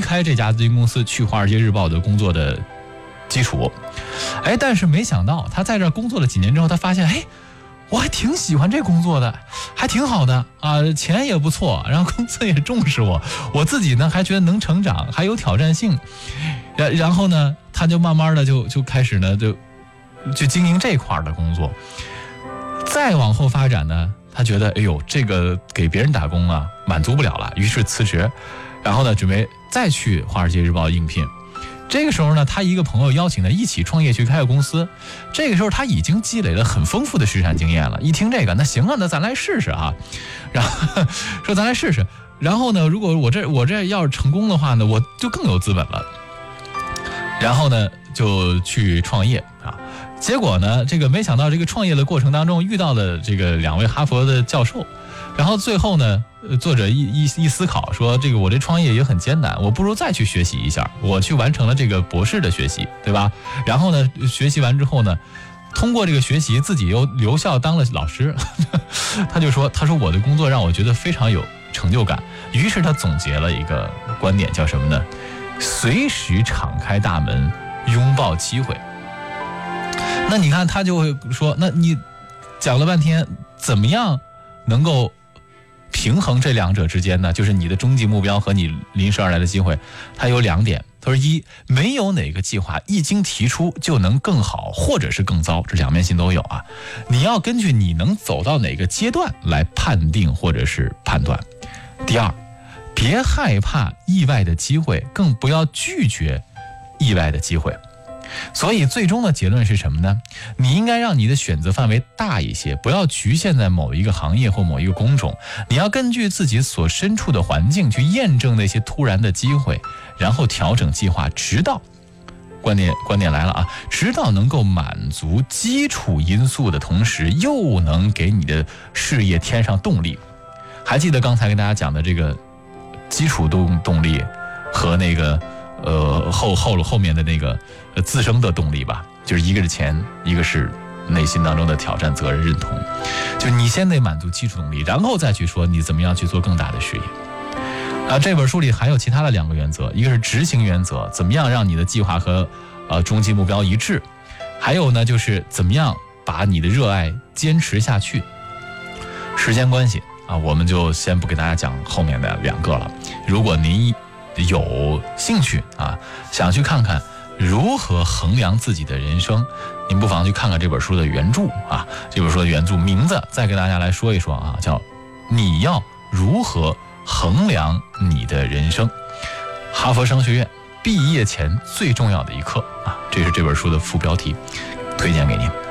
开这家咨询公司去华尔街日报的工作的基础。但是没想到他在这工作了几年之后，他发现我还挺喜欢这工作的，还挺好的啊，钱也不错，然后公司也重视我自己呢还觉得能成长，还有挑战性。然后呢，他就慢慢的就开始呢就经营这块的工作。再往后发展呢，他觉得这个给别人打工啊满足不了了，于是辞职，然后呢准备再去华尔街日报应聘。这个时候呢，他一个朋友邀请他一起创业去开个公司。这个时候他已经积累了很丰富的实战经验了，一听这个，那行啊，那咱来试试啊。然后说咱来试试，然后呢，如果我这要是成功的话呢，我就更有资本了。然后呢就去创业啊。结果呢，这个没想到这个创业的过程当中遇到了这个2位哈佛的教授。然后最后呢，作者一思考说，这个我这创业也很艰难，我不如再去学习一下。我去完成了这个博士的学习，对吧？然后呢，学习完之后呢，通过这个学习，自己又留校当了老师。他说我的工作让我觉得非常有成就感。于是他总结了一个观点，叫什么呢？随时敞开大门，拥抱机会。那你看，他就会说，那你讲了半天，怎么样能够平衡这两者之间呢？就是你的终极目标和你临时而来的机会。它有2点。他说一，没有哪个计划一经提出就能更好或者是更糟，这两面性都有啊。你要根据你能走到哪个阶段来判定或者是判断。第二，别害怕意外的机会，更不要拒绝意外的机会。所以最终的结论是什么呢？你应该让你的选择范围大一些，不要局限在某一个行业或某一个工种。你要根据自己所身处的环境去验证那些突然的机会，然后调整计划，直到观点来了啊，直到能够满足基础因素的同时，又能给你的事业添上动力。还记得刚才跟大家讲的这个基础动力和那个后面的那个自身的动力吧，就是一个是钱，一个是内心当中的挑战、责任、认同。就你先得满足基础动力，然后再去说你怎么样去做更大的事业。这本书里还有其他的2个原则，一个是执行原则，怎么样让你的计划和终极目标一致，还有呢就是怎么样把你的热爱坚持下去。时间关系啊，我们就先不给大家讲后面的2个了。如果您有兴趣啊，想去看看如何衡量自己的人生，您不妨去看看这本书的原著啊。这本书的原著名字再跟大家来说一说啊，叫你要如何衡量你的人生，哈佛商学院毕业前最重要的一课啊，这是这本书的副标题，推荐给您。